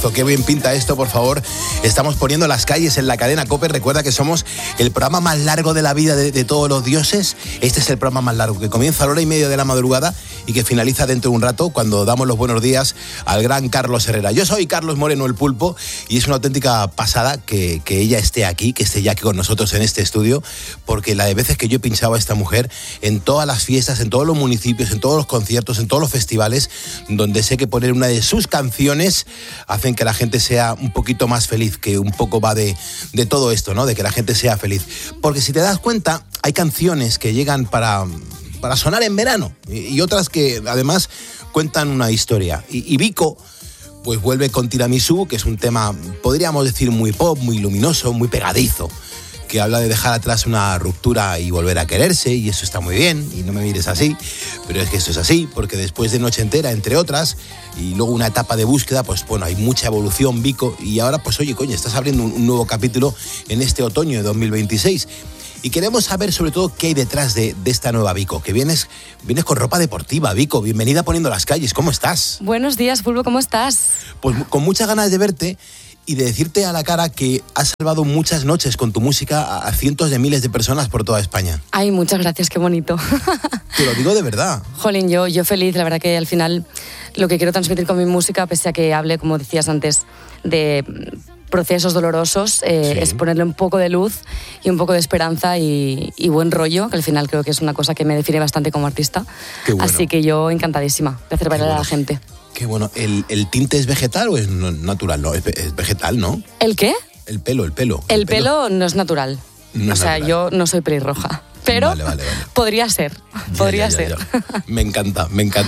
Qué bien pinta esto, por favor. Estamos poniendo las calles en la cadena COPE. Recuerda que somos el programa más largo de la vida de todos los dioses. Este es el programa más largo, que comienza a la 1:30 de la madrugada y que finaliza dentro de un rato cuando damos los buenos días al gran Carlos Herrera. Yo soy Carlos Moreno, el Pulpo, y es una auténtica pasada que ella esté aquí, que esté ya aquí con nosotros en este estudio, porque la de veces que yo he pinchado a esta mujer en todas las fiestas, en todos los municipios, en todos los conciertos, en todos los festivales, donde sé que poner una de sus canciones hacen que la gente sea un poquito más feliz, que un poco va de todo esto, ¿no? De que la gente sea feliz. Porque si te das cuenta, hay canciones que llegan para sonar en verano y otras que además cuentan una historia. Y Vico pues vuelve con Tiramisú, que es un tema, podríamos decir, muy pop, muy luminoso, muy pegadizo, que habla de dejar atrás una ruptura y volver a quererse, y eso está muy bien, y no me mires así, pero es que esto es así, porque después de Noche Entera, entre otras, y luego una etapa de búsqueda, pues bueno, hay mucha evolución, Vico, y ahora pues oye, coño, estás abriendo un nuevo capítulo en este otoño de 2026. Y queremos saber sobre todo qué hay detrás de esta nueva Vico, que vienes con ropa deportiva. Vico, bienvenida a Poniendo las Calles, ¿cómo estás? Buenos días, Pulpo, ¿cómo estás? Pues con muchas ganas de verte y de decirte a la cara que has salvado muchas noches con tu música a cientos de miles de personas por toda España. Ay, muchas gracias, qué bonito. Te lo digo de verdad. Jolín, yo feliz, la verdad que al final lo que quiero transmitir con mi música, pese a que hable, como decías antes, de procesos dolorosos, sí, es ponerle un poco de luz y un poco de esperanza y buen rollo, que al final creo que es una cosa que me define bastante como artista. Qué bueno. Así que yo encantadísima de hacer bailar a la gente. Qué bueno. ¿El tinte es vegetal o es natural? No, es vegetal, ¿no? ¿El qué? El pelo. El pelo no es natural. No es natural. Yo no soy pelirroja. Pero vale. Podría ser. Ya. Me encanta.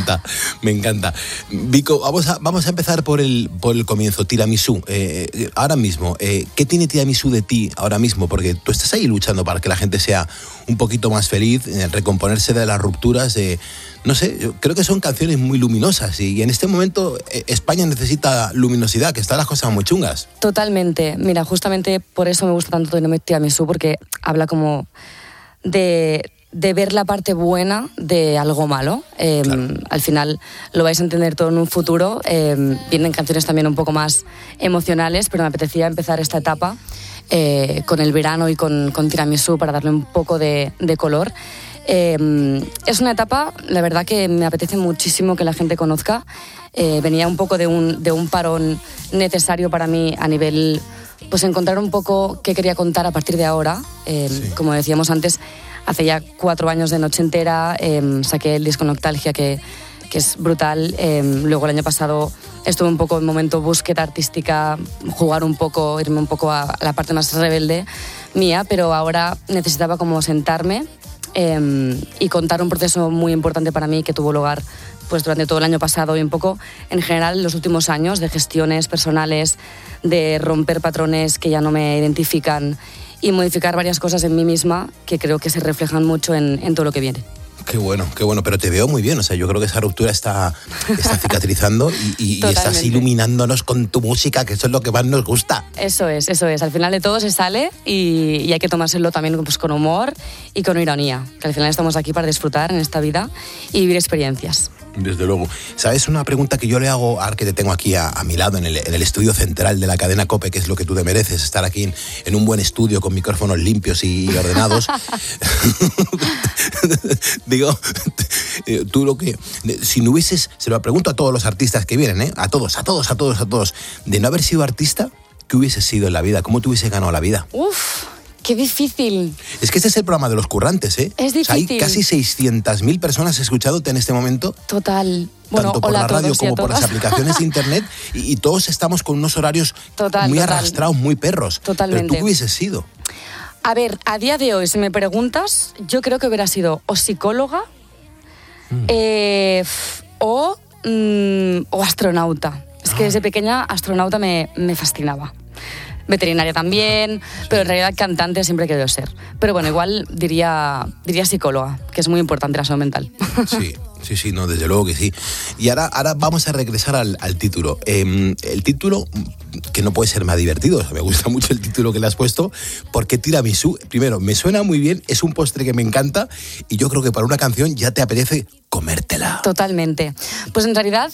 Vico, vamos a empezar por el comienzo. Tiramisú. Ahora mismo, ¿qué tiene Tiramisú de ti ahora mismo? Porque tú estás ahí luchando para que la gente sea un poquito más feliz, recomponerse de las rupturas. No sé, yo creo que son canciones muy luminosas y en este momento España necesita luminosidad, que están las cosas muy chungas. Totalmente. Mira, justamente por eso me gusta tanto Tiramisú, porque habla como de ver la parte buena de algo malo. Claro. Al final lo vais a entender todo en un futuro. Vienen canciones también un poco más emocionales, pero me apetecía empezar esta etapa con el verano y con Tiramisú para darle un poco de color. Es una etapa, la verdad, que me apetece muchísimo que la gente conozca. Venía un poco de un parón necesario para mí a nivel, pues encontrar un poco qué quería contar a partir de ahora. Sí. Como decíamos antes, hace ya 4 años de Noche Entera, saqué el disco Nostalgia, que es brutal. Luego el año pasado estuve un poco en momento búsqueda artística, jugar un poco, irme un poco a la parte más rebelde mía, pero ahora necesitaba como sentarme y contar un proceso muy importante para mí que tuvo lugar pues durante todo el año pasado y un poco en general los últimos años, de gestiones personales, de romper patrones que ya no me identifican y modificar varias cosas en mí misma que creo que se reflejan mucho en todo lo que viene. Qué bueno, pero te veo muy bien, o sea, yo creo que esa ruptura está cicatrizando y estás iluminándonos con tu música, que eso es lo que más nos gusta. Eso es, al final de todo se sale y hay que tomárselo también pues, con humor y con ironía, que al final estamos aquí para disfrutar en esta vida y vivir experiencias. Desde luego. ¿Sabes una pregunta que yo le hago, ahora que te tengo aquí a mi lado en el estudio central de la cadena COPE, que es lo que tú te mereces, estar aquí en un buen estudio con micrófonos limpios y ordenados? Digo, tú lo que... Si no hubieses... Se lo pregunto a todos los artistas que vienen, A todos. De no haber sido artista, ¿qué hubieses sido en la vida? ¿Cómo te hubieses ganado la vida? ¡Uf! ¡Qué difícil! Es que este es el programa de los currantes, ¿eh? Es difícil. O sea, hay casi 600.000 personas escuchándote en este momento. Total. Bueno, tanto por la radio como por las aplicaciones de internet. Y todos estamos con unos horarios muy arrastrados, muy perros. Totalmente. ¿Pero tú qué hubieses sido? A ver, a día de hoy, si me preguntas, yo creo que hubiera sido o psicóloga o astronauta. Es que desde pequeña astronauta me fascinaba. Veterinaria también, pero en realidad cantante siempre he querido ser. Pero bueno, igual diría psicóloga, que es muy importante la salud mental. Sí, no, desde luego que sí. Y ahora vamos a regresar al título. El título que no puede ser más divertido. O sea, me gusta mucho el título que le has puesto. ¿Por qué tiramisú? Primero, me suena muy bien, es un postre que me encanta y yo creo que para una canción ya te apetece comértela. Totalmente. Pues en realidad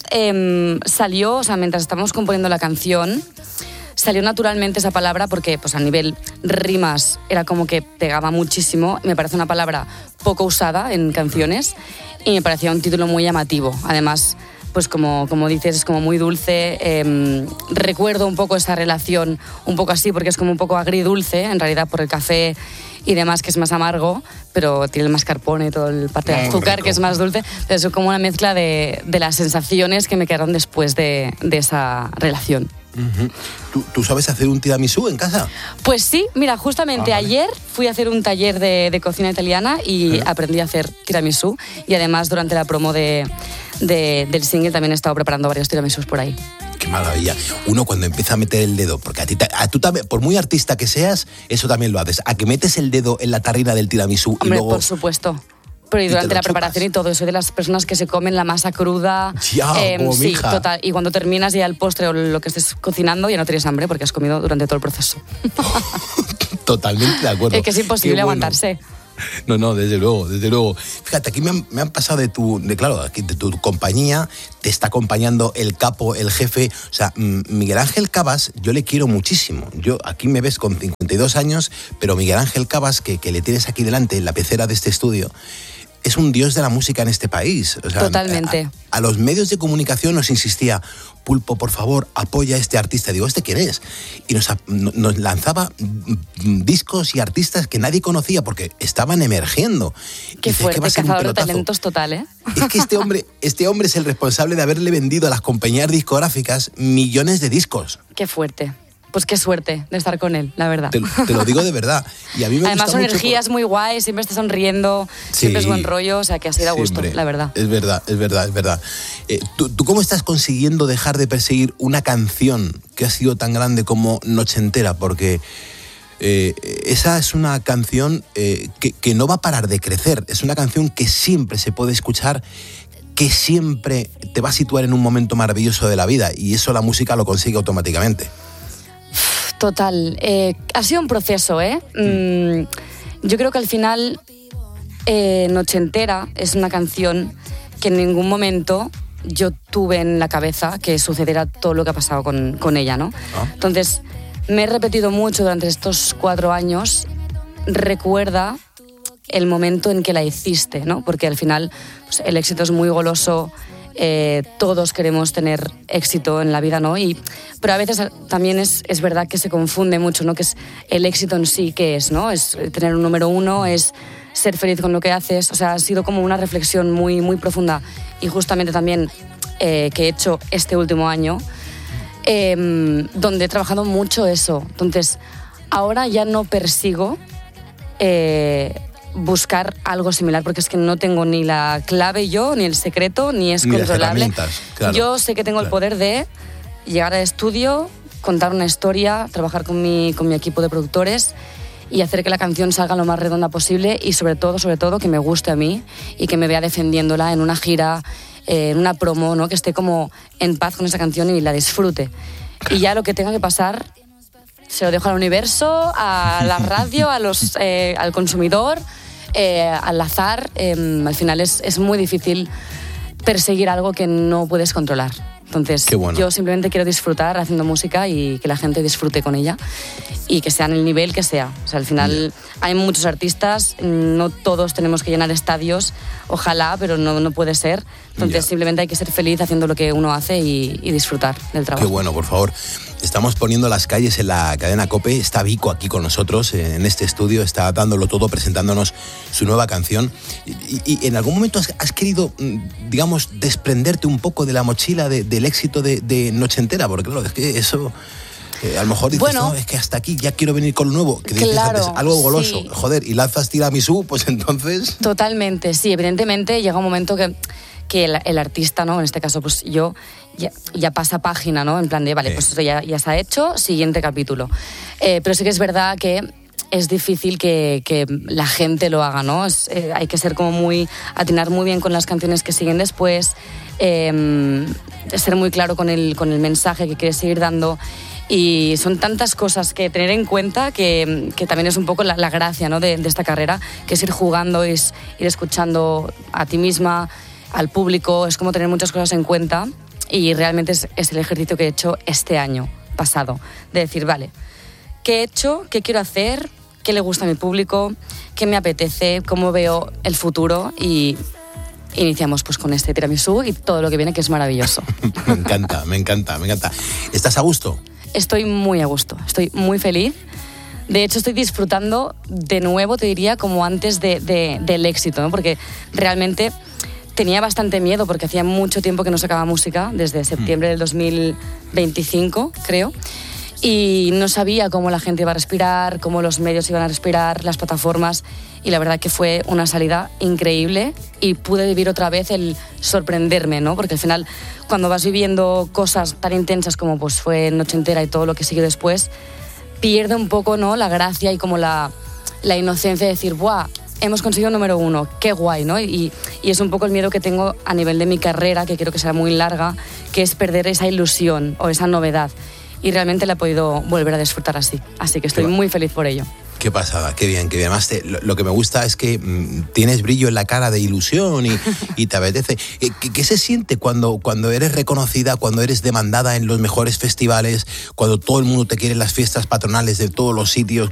salió, o sea, mientras estábamos componiendo la canción, salió naturalmente esa palabra porque pues a nivel rimas era como que pegaba muchísimo. Me parece una palabra poco usada en canciones y me parecía un título muy llamativo. Además, pues como dices, es como muy dulce. Recuerdo un poco esa relación, un poco así, porque es como un poco agridulce, en realidad por el café y demás, que es más amargo, pero tiene el mascarpone y todo el parte de azúcar, rico, que es más dulce. Entonces es como una mezcla de las sensaciones que me quedaron después de esa relación. Uh-huh. ¿Tú sabes hacer un tiramisú en casa? Pues sí, mira, justamente ayer fui a hacer un taller de cocina italiana y aprendí a hacer tiramisú, y además durante la promo del single también he estado preparando varios tiramisús por ahí. Qué maravilla. Uno cuando empieza a meter el dedo, porque a tú también, por muy artista que seas, eso también lo haces, a que metes el dedo en la tarrina del tiramisú. Hombre, y luego, por supuesto. Pero y durante la preparación y todo, soy de las personas que se comen la masa cruda. Ya, como mi hija. Total. Y cuando terminas ya el postre o lo que estés cocinando, ya no tienes hambre porque has comido durante todo el proceso. Totalmente de acuerdo. Es que es imposible aguantarse. No, desde luego. Fíjate, aquí me han pasado de tu compañía, te está acompañando el capo, el jefe. O sea, Miguel Ángel Cabas, yo le quiero muchísimo. Yo aquí me ves con 52 años, pero Miguel Ángel Cabas, que le tienes aquí delante, en la pecera de este estudio, es un dios de la música en este país. O sea, totalmente. A los medios de comunicación nos insistía, Pulpo, por favor, apoya a este artista. Digo, ¿este quién es? Y nos lanzaba discos y artistas que nadie conocía porque estaban emergiendo. Qué fuerte, cazador de talentos total, ¿eh? Es que este hombre es el responsable de haberle vendido a las compañías discográficas millones de discos. Qué fuerte. Pues qué suerte de estar con él, la verdad. Te lo digo de verdad. Y a mí me además, gusta su mucho energía es muy guay, siempre está sonriendo, siempre es buen rollo, o sea, que así da gusto, la verdad. Es verdad. ¿Tú cómo estás consiguiendo dejar de perseguir una canción que ha sido tan grande como Noche Entera? Porque esa es una canción que no va a parar de crecer. Es una canción que siempre se puede escuchar, que siempre te va a situar en un momento maravilloso de la vida, y eso la música lo consigue automáticamente. Total, ha sido un proceso, ¿eh? Yo creo que al final Noche Entera es una canción que en ningún momento yo tuve en la cabeza que sucediera todo lo que ha pasado con ella, ¿no? Entonces, me he repetido mucho durante estos 4 años, recuerda el momento en que la hiciste, ¿no? Porque al final pues, el éxito es muy goloso. Todos queremos tener éxito en la vida, ¿no? Pero a veces también es verdad que se confunde mucho, ¿no? Que es el éxito en sí, ¿qué es, no? Es tener un número 1, es ser feliz con lo que haces. O sea, ha sido como una reflexión muy, muy profunda, y justamente también que he hecho este último año, donde he trabajado mucho eso. Entonces, ahora ya no persigo buscar algo similar, porque es que no tengo ni la clave yo, ni el secreto, ni es controlable. Claro, yo sé que tengo el poder de llegar al estudio, contar una historia, trabajar con mi equipo de productores y hacer que la canción salga lo más redonda posible, y sobre todo que me guste a mí y que me vea defendiéndola en una gira, en una promo, ¿no? Que esté como en paz con esa canción y la disfrute. Y ya lo que tenga que pasar se lo dejo al universo, a la radio, al consumidor, al azar. Al final es muy difícil perseguir algo que no puedes controlar. Entonces, yo simplemente quiero disfrutar haciendo música y que la gente disfrute con ella, y que sea en el nivel que sea. O sea, al final hay muchos artistas, no todos tenemos que llenar estadios, ojalá, pero no puede ser. Entonces, simplemente hay que ser feliz haciendo lo que uno hace y disfrutar del trabajo. Qué bueno, por favor. Estamos poniendo las calles en la cadena COPE. Está Vico aquí con nosotros en este estudio, está dándolo todo, presentándonos su nueva canción. Y en algún momento has querido, digamos, desprenderte un poco de la mochila del éxito de Noche Entera, porque claro, es que eso... a lo mejor dices, no, es que hasta aquí ya quiero venir con lo nuevo, que dices antes, algo goloso, sí. Joder, y lanzas tiramisú, pues entonces... Totalmente, sí, evidentemente llega un momento que el artista, ¿no? En este caso, pues yo ya pasa página, ¿no? En plan de, vale, pues esto ya se ha hecho, siguiente capítulo. Pero sí que es verdad que es difícil que la gente lo haga, ¿no? Hay que ser como atinar muy bien con las canciones que siguen después, ser muy claro con el mensaje que quieres seguir dando. Y son tantas cosas que tener en cuenta que también es un poco la gracia, ¿no? de esta carrera, que es ir jugando, es ir escuchando a ti misma, al público, es como tener muchas cosas en cuenta y realmente es el ejercicio que he hecho este año pasado, de decir, vale, ¿qué he hecho? ¿Qué quiero hacer? ¿Qué le gusta a mi público? ¿Qué me apetece? ¿Cómo veo el futuro? Y iniciamos pues con este tiramisú y todo lo que viene, que es maravilloso. Me encanta, me encanta, me encanta. ¿Estás a gusto? Estoy muy a gusto, estoy muy feliz. De hecho, estoy disfrutando de nuevo, te diría, como antes del éxito, ¿no? Porque realmente tenía bastante miedo, porque hacía mucho tiempo que no sacaba música, desde septiembre del 2025, creo, y no sabía cómo la gente iba a respirar, cómo los medios iban a respirar, las plataformas, y la verdad que fue una salida increíble y pude vivir otra vez el sorprenderme, ¿no? Porque al final, cuando vas viviendo cosas tan intensas como pues fue Noche Entera y todo lo que siguió después, pierde un poco, ¿no?, la gracia y como la inocencia de decir, ¡buah! Hemos conseguido número 1, qué guay, ¿no? Y es un poco el miedo que tengo a nivel de mi carrera, que quiero que sea muy larga, que es perder esa ilusión o esa novedad. Y realmente la he podido volver a disfrutar así. Así que estoy muy feliz por ello. Qué pasada, qué bien, qué bien. Además, lo que me gusta es que tienes brillo en la cara de ilusión y te apetece. ¿Qué se siente cuando eres reconocida, cuando eres demandada en los mejores festivales, cuando todo el mundo te quiere en las fiestas patronales de todos los sitios?